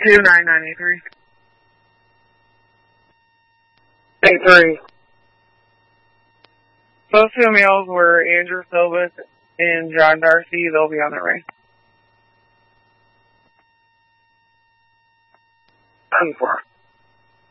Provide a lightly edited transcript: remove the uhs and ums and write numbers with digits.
29983. 83. Those two males were Andrew Silvis and John Darcy. They'll be on their way. 24.